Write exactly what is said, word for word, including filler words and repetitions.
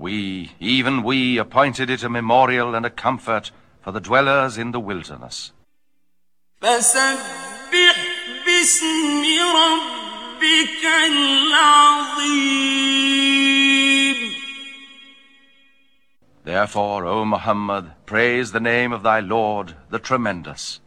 We, even we, appointed it a memorial and a comfort for the dwellers in the wilderness. فسبح باسم ربك العظيم. Therefore, O Muhammad, praise the name of thy Lord, the Tremendous.